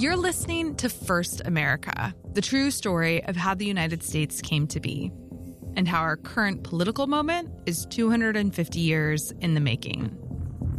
You're listening to First America, the true story of how the United States came to be, and how our current political moment is 250 years in the making.